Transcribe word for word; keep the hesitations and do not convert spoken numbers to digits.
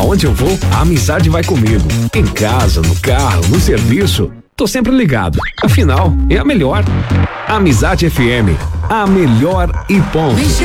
Aonde eu vou, a amizade vai comigo. Em casa, no carro, no serviço, tô sempre ligado. Afinal, é a melhor. Amizade F M, a melhor e ponto.